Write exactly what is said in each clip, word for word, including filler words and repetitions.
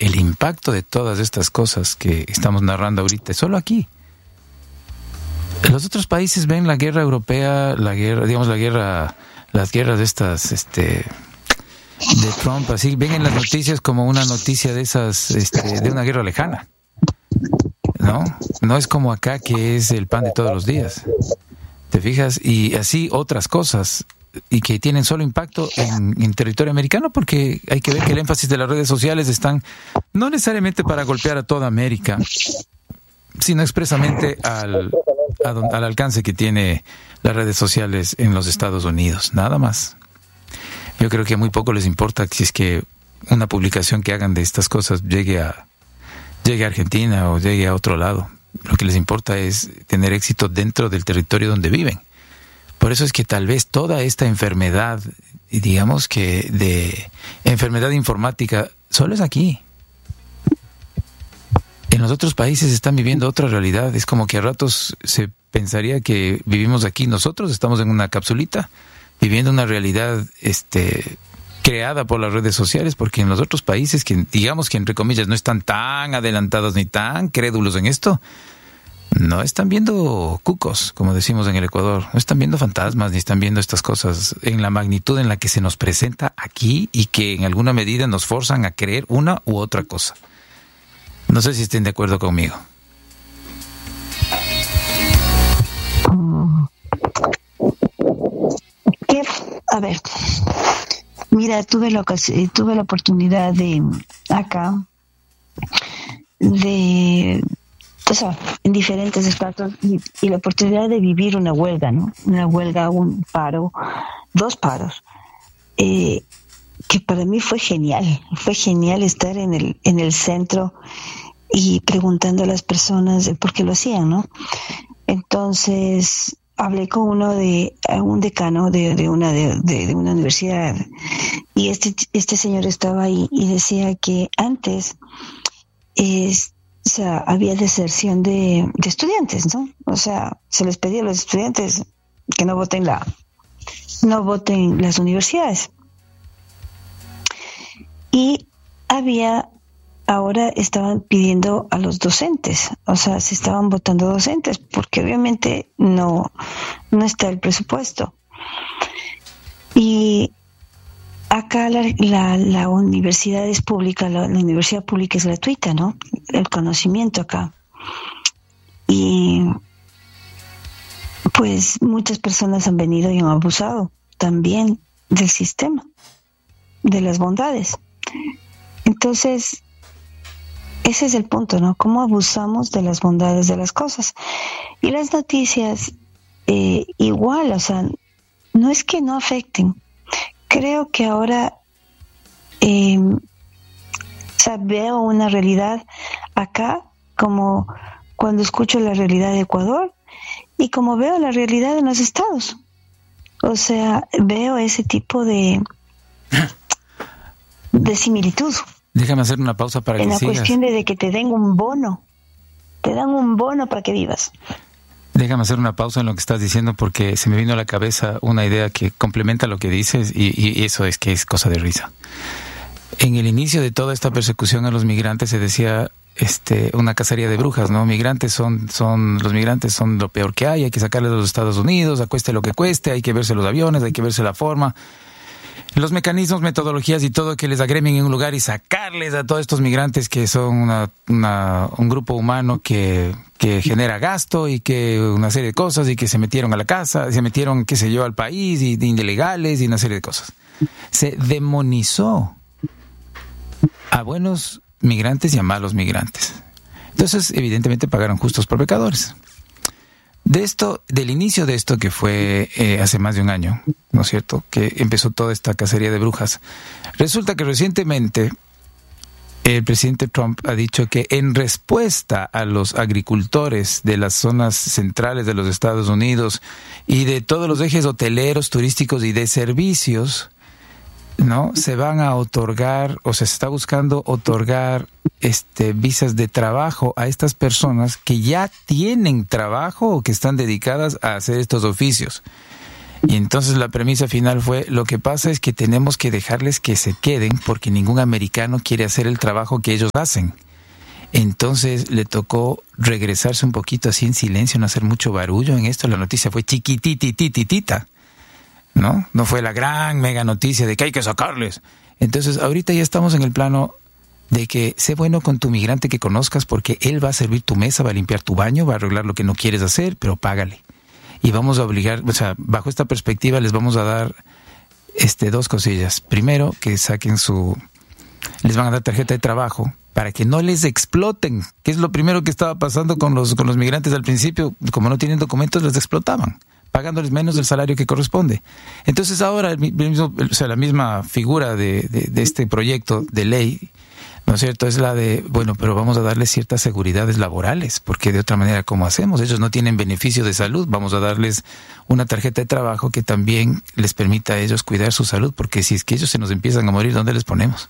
el impacto de todas estas cosas que estamos narrando ahorita es solo aquí. Los otros países ven la guerra europea, la guerra, digamos la guerra, las guerras de estas, este, de Trump, así ven en las noticias como una noticia de esas, este, de una guerra lejana. No, no es como acá que es el pan de todos los días. ¿Te fijas? Y así otras cosas y que tienen solo impacto en, en territorio americano, porque hay que ver que el énfasis de las redes sociales están no necesariamente para golpear a toda América, sino expresamente al, a, al alcance que tiene las redes sociales en los Estados Unidos, nada más. Yo creo que a muy poco les importa si es que una publicación que hagan de estas cosas llegue a llegue a Argentina o llegue a otro lado. Lo que les importa es tener éxito dentro del territorio donde viven. Por eso es que tal vez toda esta enfermedad, digamos que de enfermedad informática, solo es aquí. En los otros países están viviendo otra realidad. Es como que a ratos se pensaría que vivimos aquí. Nosotros estamos en una capsulita, viviendo una realidad este, creada por las redes sociales, porque en los otros países, que digamos que entre comillas no están tan adelantados ni tan crédulos en esto, no están viendo cucos, como decimos en el Ecuador, no están viendo fantasmas, ni están viendo estas cosas en la magnitud en la que se nos presenta aquí y que en alguna medida nos forzan a creer una u otra cosa. No sé si estén de acuerdo conmigo. ¿Qué? A ver, mira, tuve la ocasión, tuve la oportunidad de acá de, o sea, en diferentes espacios y, y la oportunidad de vivir una huelga, ¿no? Una huelga, un paro, dos paros, eh, que para mí fue genial, fue genial estar en el en el centro y preguntando a las personas por qué lo hacían, ¿no? Entonces hablé con uno de un decano de, de una de, de, de una universidad y este este señor estaba ahí y decía que antes es, o sea, había deserción de, de estudiantes, ¿no? O sea, se les pedía a los estudiantes que no voten la no voten las universidades. Y había, ahora estaban pidiendo a los docentes, o sea, se estaban votando docentes, porque obviamente no, no está el presupuesto. Y acá la, la, la universidad es pública, la, la universidad pública es gratuita, ¿no? El conocimiento acá. Y pues muchas personas han venido y han abusado también del sistema, de las bondades. Entonces, ese es el punto, ¿no? Cómo abusamos de las bondades de las cosas. Y las noticias, eh, igual, o sea, no es que no afecten. Creo que ahora, eh, o sea, veo una realidad acá, como cuando escucho la realidad de Ecuador, y como veo la realidad en los estados. O sea, veo ese tipo de... de similitud. Déjame hacer una pausa para que sigas. En la cuestión de, de que te den un bono, te dan un bono para que vivas. Déjame hacer una pausa en lo que estás diciendo porque se me vino a la cabeza una idea que complementa lo que dices y, y eso es que es cosa de risa. En el inicio de toda esta persecución a los migrantes se decía este una cacería de brujas, ¿no? Migrantes son, son, los migrantes son lo peor que hay, hay que sacarles de los Estados Unidos, cueste lo que cueste, hay que verse los aviones, hay que verse la forma. Los mecanismos, metodologías y todo que les agremien en un lugar y sacarles a todos estos migrantes que son una, una, un grupo humano que, que genera gasto y que una serie de cosas y que se metieron a la casa, se metieron, qué sé yo, al país y de ilegales y una serie de cosas. Se demonizó a buenos migrantes y a malos migrantes. Entonces, evidentemente, pagaron justos por pecadores. De esto, del inicio de esto que fue eh, hace más de un año, ¿no es cierto?, que empezó toda esta cacería de brujas. Resulta que recientemente el presidente Trump ha dicho que en respuesta a los agricultores de las zonas centrales de los Estados Unidos y de todos los ejes hoteleros, turísticos y de servicios, ¿no?, se van a otorgar, o sea, se está buscando otorgar este visas de trabajo a estas personas que ya tienen trabajo o que están dedicadas a hacer estos oficios. Y entonces la premisa final fue, lo que pasa es que tenemos que dejarles que se queden porque ningún americano quiere hacer el trabajo que ellos hacen. Entonces le tocó regresarse un poquito así en silencio, no hacer mucho barullo en esto. La noticia fue chiquititititita, ¿no? No fue la gran mega noticia de que hay que sacarles. Entonces ahorita ya estamos en el plano de que sé bueno con tu migrante que conozcas porque él va a servir tu mesa, va a limpiar tu baño, va a arreglar lo que no quieres hacer, pero págale. Y vamos a obligar, o sea, bajo esta perspectiva les vamos a dar este dos cosillas. Primero, que saquen su... les van a dar tarjeta de trabajo para que no les exploten, que es lo primero que estaba pasando con los con los migrantes al principio. Como no tienen documentos, les explotaban, pagándoles menos del salario que corresponde. Entonces ahora, el mismo, o sea, la misma figura de, de, de este proyecto de ley, ¿no es cierto?, es la de, bueno, pero vamos a darles ciertas seguridades laborales, porque de otra manera, ¿cómo hacemos? Ellos no tienen beneficio de salud, vamos a darles una tarjeta de trabajo que también les permita a ellos cuidar su salud, porque si es que ellos se nos empiezan a morir, ¿dónde les ponemos?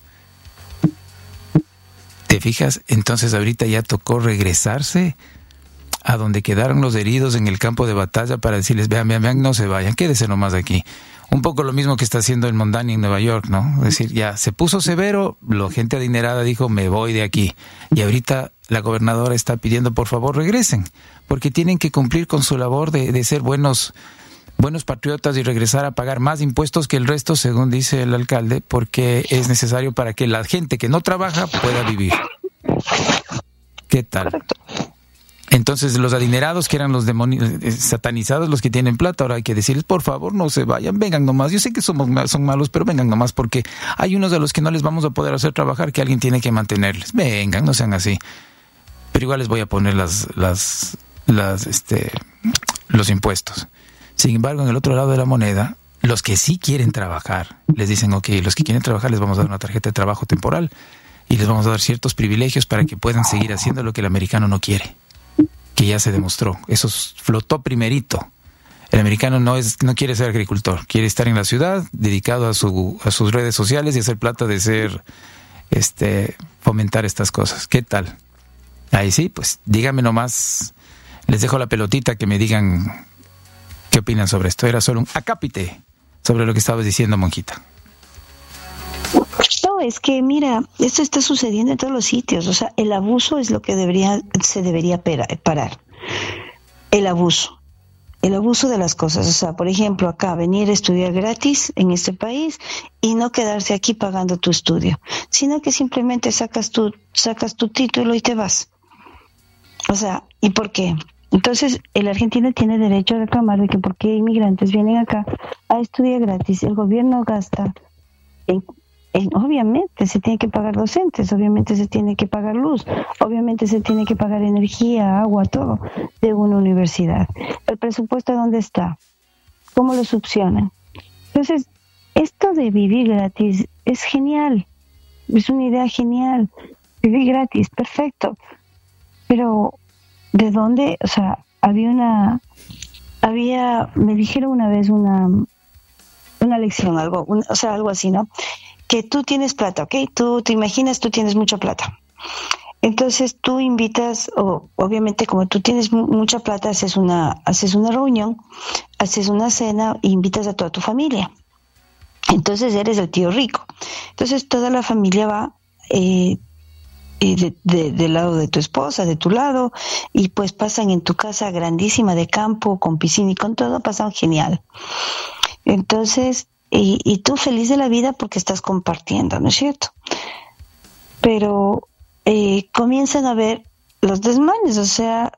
¿Te fijas? Entonces ahorita ya tocó regresarse a donde quedaron los heridos en el campo de batalla para decirles, vean, vean, vean, no se vayan, quédese nomás aquí. Un poco lo mismo que está haciendo el Mondani en Nueva York, ¿no? Es decir, ya se puso severo, la gente adinerada dijo, me voy de aquí. Y ahorita la gobernadora está pidiendo, por favor, regresen, porque tienen que cumplir con su labor de, de ser buenos, buenos patriotas y regresar a pagar más impuestos que el resto, según dice el alcalde, porque es necesario para que la gente que no trabaja pueda vivir. ¿Qué tal? Entonces los adinerados, que eran los demonios satanizados, los que tienen plata, ahora hay que decirles, por favor, no se vayan, vengan nomás. Yo sé que somos son malos, pero vengan nomás, porque hay unos de los que no les vamos a poder hacer trabajar, que alguien tiene que mantenerles. Vengan, no sean así. Pero igual les voy a poner las, las, las, este, los impuestos. Sin embargo, en el otro lado de la moneda, los que sí quieren trabajar, les dicen, ok, los que quieren trabajar les vamos a dar una tarjeta de trabajo temporal y les vamos a dar ciertos privilegios para que puedan seguir haciendo lo que el americano no quiere, que ya se demostró. Eso flotó primerito. El americano no es no quiere ser agricultor, quiere estar en la ciudad, dedicado a su a sus redes sociales y hacer plata de ser, este, fomentar estas cosas. ¿Qué tal? Ahí sí, pues díganme nomás, les dejo la pelotita, que me digan qué opinan sobre esto. Era solo un acápite sobre lo que estabas diciendo, monjita. No, es que mira, esto está sucediendo en todos los sitios. O sea, el abuso es lo que debería se debería parar. El abuso. El abuso de las cosas. O sea, por ejemplo, acá venir a estudiar gratis en este país y no quedarse aquí pagando tu estudio, sino que simplemente sacas tu, sacas tu título y te vas. O sea, ¿y por qué? Entonces, el argentino tiene derecho a reclamar de que por qué inmigrantes vienen acá a estudiar gratis. El gobierno gasta en En, obviamente se tiene que pagar docentes, obviamente se tiene que pagar luz, obviamente se tiene que pagar energía, agua, todo de una universidad. ¿El presupuesto dónde está? ¿Cómo lo succionan? Entonces, esto de vivir gratis es genial, es una idea genial. Vivir gratis, perfecto. Pero, ¿de dónde? O sea, había una... había me dijeron una vez una una lección, algo, un, o sea, algo así, ¿no? Que tú tienes plata, ¿ok? Tú te imaginas, tú tienes mucha plata. Entonces tú invitas, o obviamente como tú tienes mucha plata, haces una, haces una reunión, haces una cena e invitas a toda tu familia. Entonces eres el tío rico. Entonces toda la familia va eh, eh, de, de, del lado de tu esposa, de tu lado, y pues pasan en tu casa grandísima de campo, con piscina y con todo, pasan genial. Entonces, y, y tú feliz de la vida porque estás compartiendo, ¿no es cierto? Pero eh, comienzan a ver los desmanes, o sea,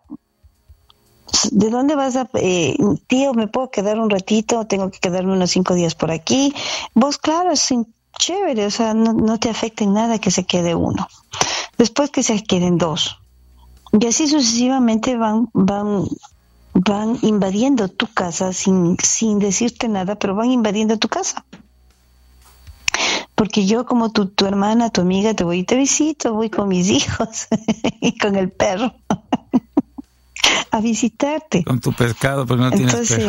¿de dónde vas a...? Eh, tío, ¿me puedo quedar un ratito? Tengo que quedarme unos cinco días por aquí. Vos, claro, es chévere, o sea, no, no te afecta en nada que se quede uno. Después que se queden dos. Y así sucesivamente van... van van invadiendo tu casa sin, sin decirte nada, pero van invadiendo tu casa. Porque yo, como tu, tu hermana, tu amiga, te voy y te visito, voy con mis hijos y con el perro a visitarte. Con tu pescado, pero no tienes perro.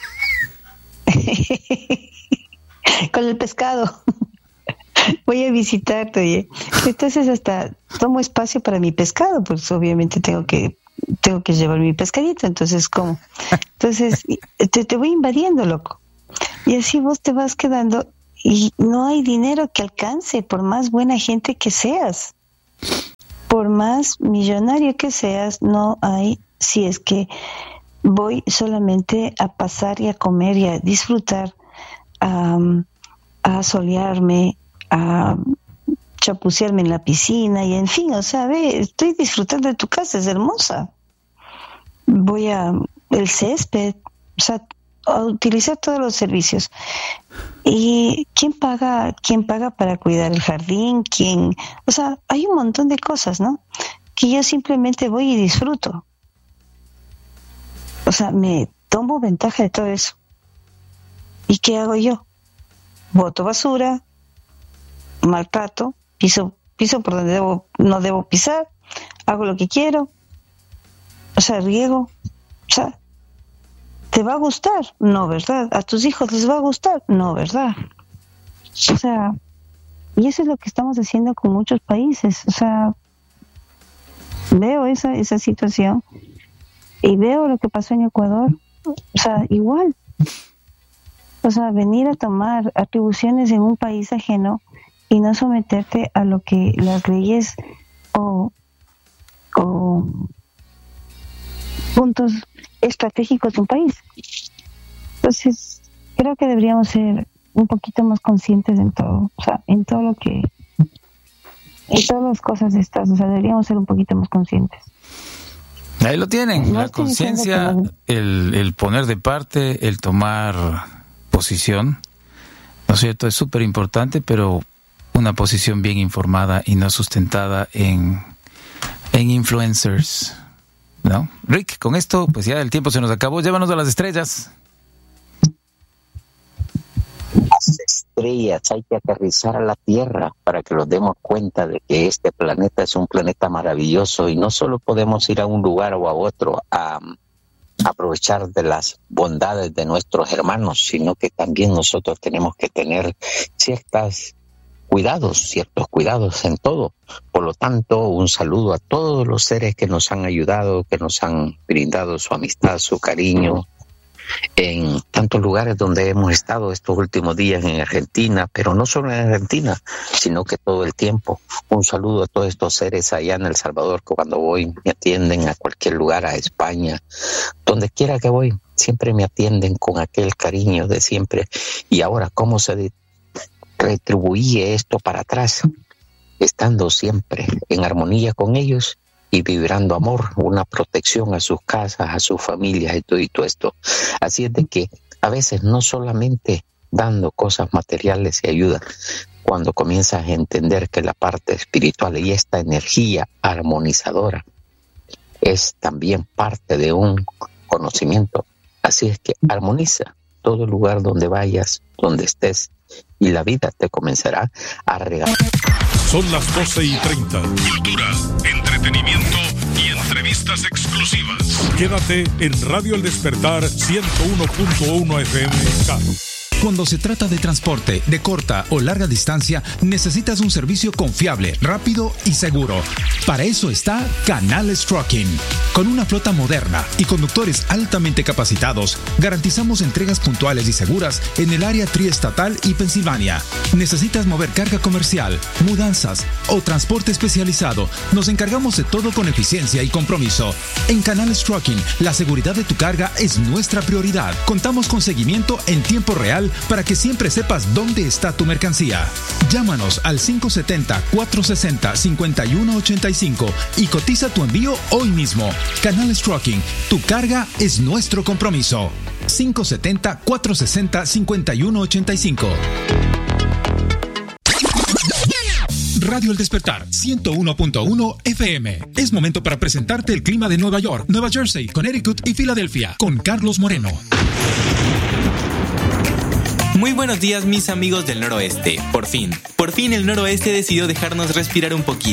Con el pescado. Voy a visitarte, oye. Entonces hasta tomo espacio para mi pescado, pues obviamente tengo que tengo que llevar mi pescadito, entonces ¿cómo? Entonces te, te voy invadiendo, loco. Y así vos te vas quedando y no hay dinero que alcance por más buena gente que seas. Por más millonario que seas, no hay, si es que voy solamente a pasar y a comer y a disfrutar, a, a solearme, a chapucearme en la piscina y en fin, o sea, ve, estoy disfrutando de tu casa, es hermosa. Voy a el césped, o sea, a utilizar todos los servicios. ¿Y quién paga, quién paga para cuidar el jardín? ¿Quién? O sea, hay un montón de cosas, ¿no? Que yo simplemente voy y disfruto. O sea, me tomo ventaja de todo eso. ¿Y qué hago yo? Boto basura, maltrato, piso, piso por donde debo, no debo pisar, hago lo que quiero, o sea, riego, o sea, ¿te va a gustar? No, ¿verdad? ¿A tus hijos les va a gustar? No, ¿verdad? O sea, y eso es lo que estamos haciendo con muchos países. O sea, veo esa, esa situación y veo lo que pasó en Ecuador. O sea, igual. O sea, venir a tomar atribuciones en un país ajeno y no someterte a lo que las leyes o, o puntos estratégicos de un país. Entonces, creo que deberíamos ser un poquito más conscientes en todo, o sea, en todo lo que, en todas las cosas estas, o sea, deberíamos ser un poquito más conscientes. Ahí lo tienen, no la conciencia, no... el, el poner de parte, el tomar posición, ¿no es cierto? Es súper importante, pero una posición bien informada y no sustentada en, en influencers, ¿no? Rick, con esto, pues ya el tiempo se nos acabó. Llévanos a las estrellas. Las estrellas, hay que aterrizar a la Tierra para que nos demos cuenta de que este planeta es un planeta maravilloso y no solo podemos ir a un lugar o a otro a, a aprovechar de las bondades de nuestros hermanos, sino que también nosotros tenemos que tener ciertas cuidados, ciertos cuidados en todo. Por lo tanto, un saludo a todos los seres que nos han ayudado, que nos han brindado su amistad, su cariño, en tantos lugares donde hemos estado estos últimos días en Argentina, pero no solo en Argentina, sino que todo el tiempo. Un saludo a todos estos seres allá en El Salvador, que cuando voy me atienden, a cualquier lugar, a España, donde quiera que voy, siempre me atienden con aquel cariño de siempre. Y ahora, ¿cómo se retribuye esto para atrás? Estando siempre en armonía con ellos y vibrando amor, una protección a sus casas, a sus familias y todo, y todo esto. Así es de que a veces no solamente dando cosas materiales y ayuda, cuando comienzas a entender que la parte espiritual y esta energía armonizadora es también parte de un conocimiento. Así es que armoniza todo lugar donde vayas, donde estés, y la vida te comenzará a regalar. Son las doce y treinta. Cultura, entretenimiento y entrevistas exclusivas. Quédate en Radio El Despertar ciento uno punto uno F M K. Cuando se trata de transporte de corta o larga distancia, necesitas un servicio confiable, rápido y seguro. Para eso está Canales Trucking. Con una flota moderna y conductores altamente capacitados, garantizamos entregas puntuales y seguras en el área triestatal y Pensilvania. ¿Necesitas mover carga comercial, mudanzas o transporte especializado? Nos encargamos de todo con eficiencia y compromiso. En Canales Trucking, la seguridad de tu carga es nuestra prioridad. Contamos con seguimiento en tiempo real para que siempre sepas dónde está tu mercancía. Llámanos al cinco siete cero, cuatro seis cero, cinco uno ocho cinco y cotiza tu envío hoy mismo. Canales Trucking, tu carga es nuestro compromiso. cinco siete cero, cuatro seis cero, cinco uno ocho cinco. Radio El Despertar, ciento uno punto uno F M. Es momento para presentarte el clima de Nueva York, Nueva Jersey, Connecticut y Filadelfia con Carlos Moreno. Muy buenos días, mis amigos del noroeste. Por fin, por fin el noroeste decidió dejarnos respirar un poquito.